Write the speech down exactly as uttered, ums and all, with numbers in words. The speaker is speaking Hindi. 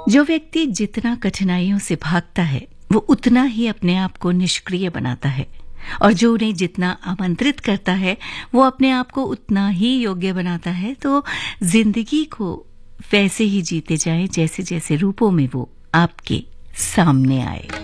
जो व्यक्ति जितना कठिनाइयों से भागता है वो उतना ही अपने आप को निष्क्रिय बनाता है, और जो उन्हें जितना आमंत्रित करता है वो अपने आप को उतना ही योग्य बनाता है। तो जिंदगी को वैसे ही जीते जाएं जैसे जैसे रूपों में वो आपके सामने आए।